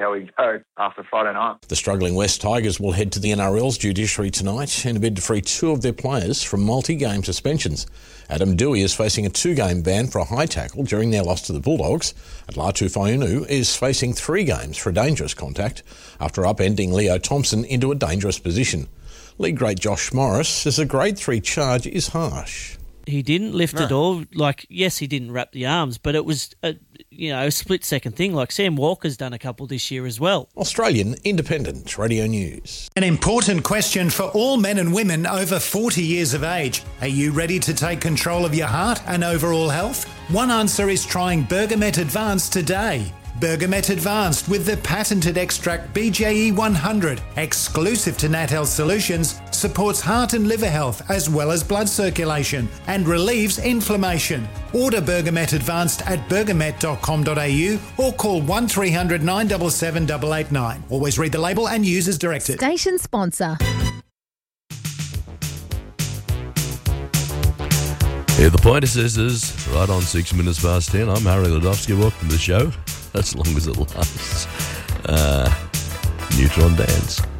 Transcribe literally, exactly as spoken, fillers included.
how we go after Friday night. The struggling West Tigers will head to the N R L's judiciary tonight in a bid to free two of their players from multi-game suspensions. Adam Dewey is facing a two-game ban for a high tackle during their loss to the Bulldogs, and Latu Fainu is facing three games for a dangerous contact after upending Leo Thompson into a dangerous position. League great Josh Morris says a grade three charge is harsh. He didn't lift No. it all. Like, yes, he didn't wrap the arms, but it was a, you know, a split-second thing. Like Sam Walker's done a couple this year as well. Australian Independent Radio News. An important question for all men and women over forty years of age. Are you ready to take control of your heart and overall health? One answer is trying Bergamet Advanced today. Bergamet Advanced with the patented extract B J E one hundred, exclusive to Nat Health Solutions, supports heart and liver health as well as blood circulation and relieves inflammation. Order Bergamet Advanced at bergamet dot com dot a u or call one three hundred nine seven seven eight eight nine. Always read the label and use as directed. Station sponsor. Yeah, the Pointer Sisters, right on six minutes past ten. I'm Harry Ladowski. Welcome to the show, as long as it lasts. Uh, Neutron Dance.